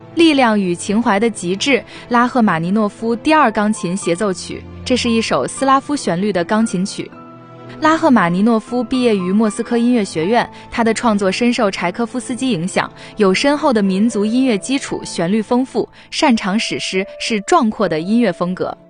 力量与情怀的极致，拉赫玛尼诺夫第二钢琴协奏曲，这是一首斯拉夫旋律的钢琴曲。拉赫玛尼诺夫毕业于莫斯科音乐学院，他的创作深受柴可夫斯基影响，有深厚的民族音乐基础，旋律丰富，擅长史诗，是壮阔的音乐风格。